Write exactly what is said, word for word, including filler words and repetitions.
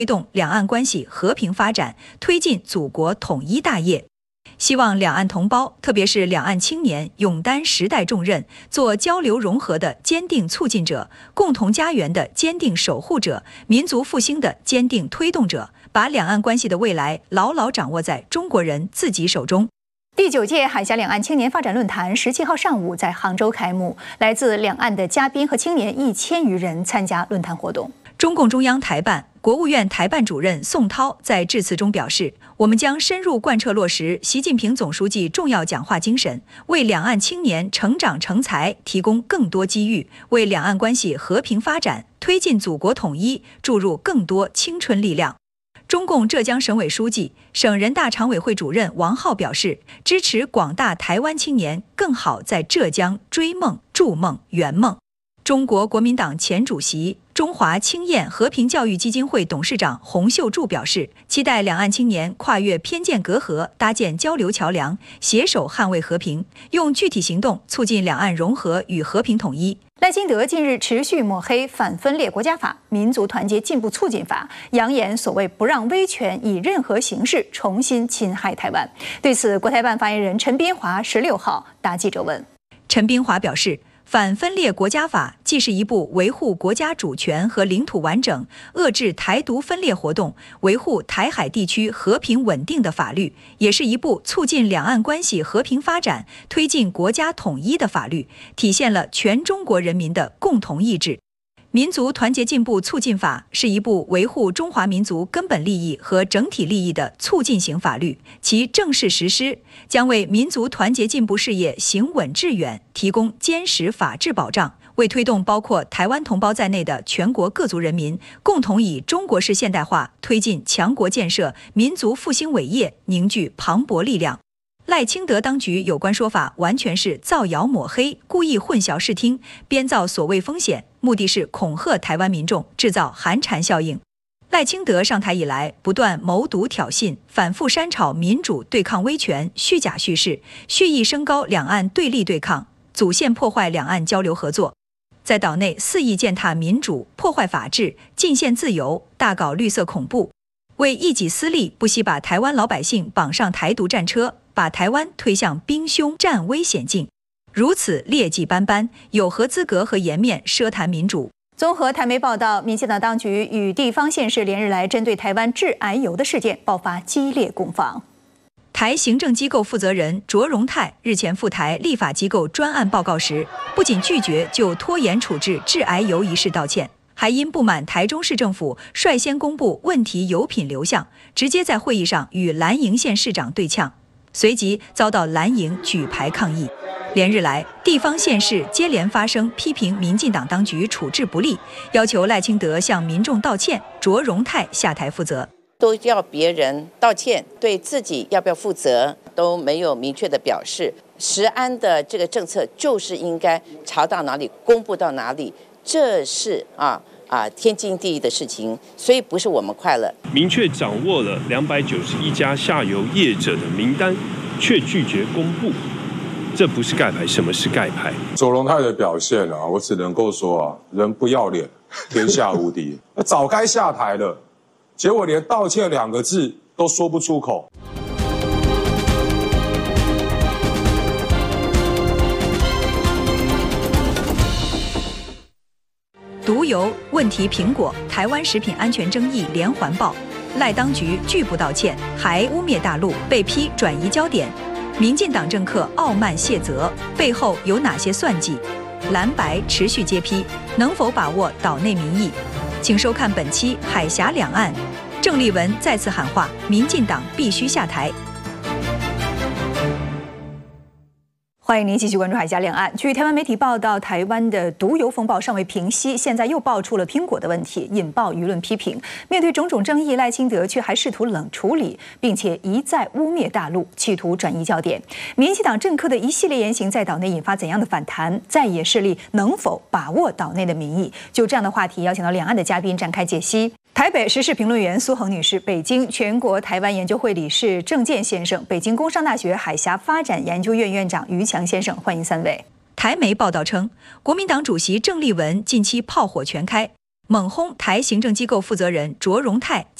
推动两岸关系和平发展，推进祖国统一大业。希望两岸同胞，特别是两岸青年，勇担时代重任，做交流融合的坚定促进者，共同家园的坚定守护者，民族复兴的坚定推动者，把两岸关系的未来牢牢掌握在中国人自己手中。 第九届海峡两岸青年发展论坛十七号上午在杭州开幕，来自两岸的嘉宾和青年一千余人参加论坛活动。 中共中央台办、国务院台办主任宋涛在致辞中表示，我们将深入贯彻落实习近平总书记重要讲话精神，为两岸青年成长成才提供更多机遇，为两岸关系和平发展、推进祖国统一注入更多青春力量。中共浙江省委书记、省人大常委会主任王浩表示，支持广大台湾青年更好在浙江追梦、筑梦、圆梦。中国国民党前主席、中华青燕和平教育基金会董事长洪秀柱表示，期待两岸青年跨越偏见隔阂，搭建交流桥梁，携手捍卫和平，用具体行动促进两岸融合与和平统一。 赖清德近日持续抹黑反分裂国家法、民族团结进步促进法，扬言所谓不让威权以任何形式重新侵害台湾。对此，国台办发言人陈斌华十六号答记者问。 陈斌华表示，反分裂国家法既是一部维护国家主权和领土完整、遏制台独分裂活动、维护台海地区和平稳定的法律，也是一部促进两岸关系和平发展、推进国家统一的法律，体现了全中国人民的共同意志。民族团结进步促进法是一部维护中华民族根本利益和整体利益的促进型法律，其正式实施将为民族团结进步事业行稳致远提供坚实法治保障，为推动包括台湾同胞在内的全国各族人民共同以中国式现代化推进强国建设、民族复兴伟业凝聚磅礴力量。赖清德当局有关说法完全是造谣抹黑，故意混淆视听，编造所谓风险，目的是恐吓台湾民众，制造寒蝉效应。赖清德上台以来，不断谋独挑衅，反复煽炒民主对抗威权，虚假叙事，蓄意升高两岸对立对抗，阻线破坏两岸交流合作，在岛内肆意践踏民主，破坏法治，禁限自由，大搞绿色恐怖，为一己私利，不惜把台湾老百姓绑上台独战车，把台湾推向兵凶战危险境。如此劣迹斑斑，有何资格和颜面奢谈民主？ 综合台媒报道，民进党当局与地方县市连日来针对台湾致癌油的事件爆发激烈攻防。 台行政机构负责人卓荣泰日前赴台立法机构专案报告时，不仅拒绝就拖延处置致癌油一事道歉，还因不满台中市政府率先公布问题油品流向，直接在会议上与蓝营县市长对呛，随即遭到蓝营举牌抗议。连日来，地方县市接连发声批评民进党当局处置不力，要求赖清德向民众道歉，卓荣泰下台负责。 都要别人道歉，对自己要不要负责都没有明确的表示。食安的这个政策就是应该查到哪里公布到哪里，这是啊啊天经地义的事情，所以不是我们快乐。 明确掌握了两百九十一家下游业者的名单，却拒绝公布，这不是盖牌，什么是盖牌？ 卓荣泰的表现啊，我只能够说啊，人不要脸，天下无敌。早该下台了，结果连道歉两个字都说不出口。 毒油问题，苹果台湾食品安全争议连环爆，赖当局拒不道歉，还污蔑大陆，被批转移焦点。民进党政客傲慢卸责，背后有哪些算计？蓝白持续揭批，能否把握岛内民意？请收看本期《海峡两岸》，郑丽文再次喊话：民进党必须下台。 欢迎您继续关注海峡两岸。据台湾媒体报道，台湾的毒油风暴尚未平息，现在又爆出了苹果的问题，引爆舆论批评。面对种种争议，赖清德却还试图冷处理，并且一再污蔑大陆，企图转移焦点。民进党政客的一系列言行在岛内引发怎样的反弹？在野势力能否把握岛内的民意？就这样的话题，邀请到两岸的嘉宾展开解析。台北时事评论员苏恒女士，北京全国台湾研究会理事郑健先生，北京工商大学海峡发展研究院院长于强先生，欢迎三位。 台媒报道称，国民党主席郑丽文近期炮火全开， 猛轰台行政机构负责人卓荣泰。